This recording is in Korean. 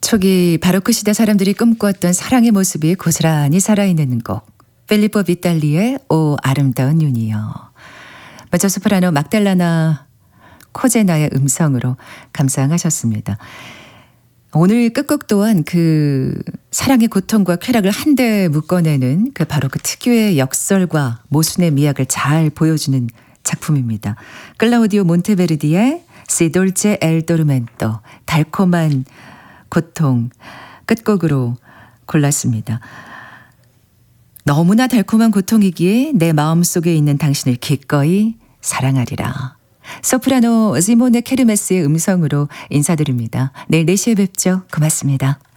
초기 바로크 시대 사람들이 꿈꾸었던 사랑의 모습이 고스란히 살아있는 곡. 필리포 비탈리의 오 아름다운 눈이여. 먼저 소프라노 막달라나 코제나의 음성으로 감상하셨습니다. 오늘 끝곡 또한 그 사랑의 고통과 쾌락을 한데 묶어내는 그 바로 그 특유의 역설과 모순의 미학을 잘 보여주는 작품입니다. 클라우디오 몬테베르디의 시 돌체 엘 도르멘토, 달콤한 고통 끝곡으로 골랐습니다. 너무나 달콤한 고통이기에 내 마음속에 있는 당신을 기꺼이 사랑하리라. 소프라노 시모네 케르메스의 음성으로 인사드립니다. 내일 4시에 뵙죠. 고맙습니다.